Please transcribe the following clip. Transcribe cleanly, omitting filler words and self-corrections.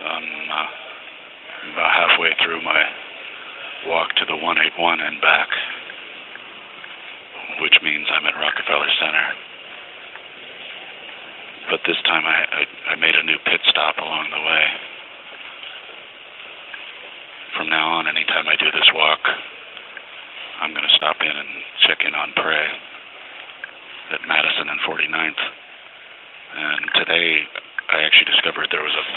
I'm about halfway through my walk to the 181 and back, which means I'm at Rockefeller Center. But this time I made a new pit stop along the way. From now on, anytime I do this walk, I'm going to stop in and check in on Prey at Madison and 49th. And today I actually discovered there was a